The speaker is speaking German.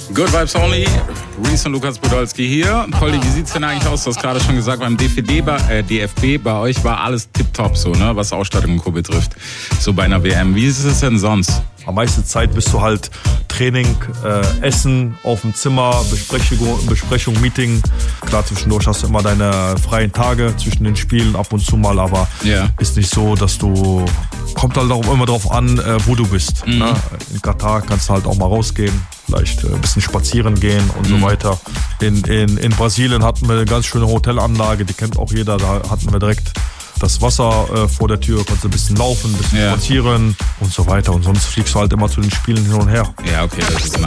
Good Vibes Only, Reese und Lukas Podolski hier. Polly, wie sieht's denn eigentlich aus? Du hast gerade schon gesagt, beim DFB bei euch war alles tipptopp so, ne? Was Ausstattung und Co. betrifft. So bei einer WM. Wie ist es denn sonst? Am meisten Zeit bist du halt Training, Essen, auf dem Zimmer, Besprechung, Meeting. Klar, zwischendurch hast du immer deine freien Tage zwischen den Spielen ab und zu mal, aber ist nicht so, dass du... Kommt halt auch immer drauf an, wo du bist. Ne? In Katar kannst du halt auch mal rausgehen, vielleicht ein bisschen spazieren gehen und so weiter. In Brasilien hatten wir eine ganz schöne Hotelanlage, die kennt auch jeder. Da hatten wir direkt das Wasser vor der Tür, konntest ein bisschen laufen, ein bisschen spazieren und so weiter. Und sonst fliegst du halt immer zu den Spielen hin und her. Ja, okay, das ist nice.